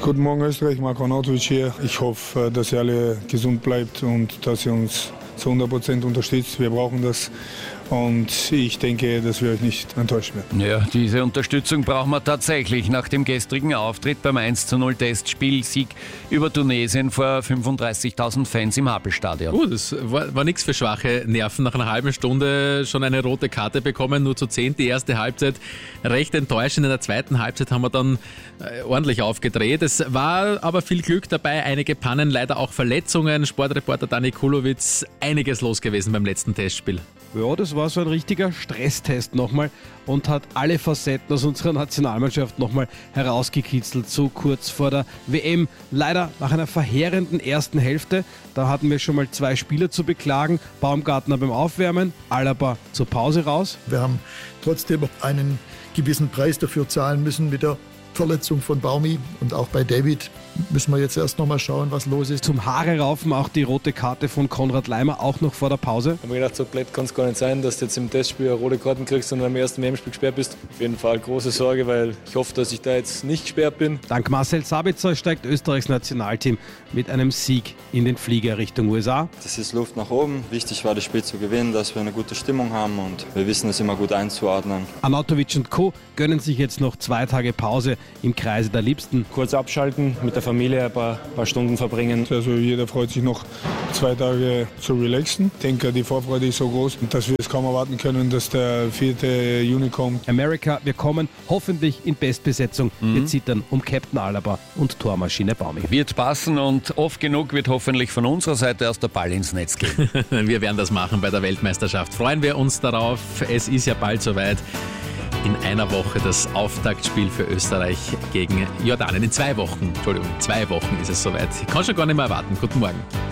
Guten Morgen Österreich, Marko Arnautovic hier. Ich hoffe, dass ihr alle gesund bleibt und dass ihr uns zu 100% unterstützt. Wir brauchen das und ich denke, dass wir euch nicht enttäuschen werden. Ja, diese Unterstützung brauchen wir tatsächlich. Nach dem gestrigen Auftritt beim 1:0 Testspiel, Sieg über Tunesien vor 35.000 Fans im Happelstadion. Das war nichts für schwache Nerven. Nach einer halben Stunde schon eine rote Karte bekommen, nur zu 10 die erste Halbzeit. Recht enttäuschend. In der zweiten Halbzeit haben wir dann ordentlich aufgedreht. Es war aber viel Glück dabei, einige Pannen, leider auch Verletzungen. Sportreporter Dani Kulowitz, einiges los gewesen beim letzten Testspiel. Ja, das war so ein richtiger Stresstest nochmal und hat alle Facetten aus unserer Nationalmannschaft nochmal herausgekitzelt, so kurz vor der WM. Leider nach einer verheerenden ersten Hälfte, da hatten wir schon mal 2 Spieler zu beklagen. Baumgartner beim Aufwärmen, Alaba zur Pause raus. Wir haben trotzdem einen gewissen Preis dafür zahlen müssen mit der Verletzung von Baumi und auch bei David müssen wir jetzt erst noch mal schauen, was los ist. Zum Haare raufen auch die rote Karte von Konrad Laimer, auch noch vor der Pause. Ich habe mir gedacht, so blöd kann es gar nicht sein, dass du jetzt im Testspiel eine rote Karten kriegst und am ersten WM-Spiel gesperrt bist. Auf jeden Fall große Sorge, weil ich hoffe, dass ich da jetzt nicht gesperrt bin. Dank Marcel Sabitzer steigt Österreichs Nationalteam mit einem Sieg in den Flieger Richtung USA. Das ist Luft nach oben. Wichtig war, das Spiel zu gewinnen, dass wir eine gute Stimmung haben und wir wissen es immer gut einzuordnen. Arnautovic und Co. gönnen sich jetzt noch 2 Tage Pause im Kreise der Liebsten. Kurz abschalten, mit der Familie ein paar Stunden verbringen. Also jeder freut sich noch 2 Tage zu relaxen. Ich denke, die Vorfreude ist so groß, dass wir es kaum erwarten können, dass der 4. Juni kommt. America, wir kommen hoffentlich in Bestbesetzung. Wir zittern um Captain Alaba und Tormaschine Baumi. Wird passen und oft genug wird hoffentlich von unserer Seite aus der Ball ins Netz gehen. Wir werden das machen bei der Weltmeisterschaft. Freuen wir uns darauf. Es ist ja bald soweit. In einer Woche das Auftaktspiel für Österreich gegen Jordanien. In 2 Wochen, Entschuldigung, 2 Wochen ist es soweit. Ich kann schon gar nicht mehr erwarten. Guten Morgen.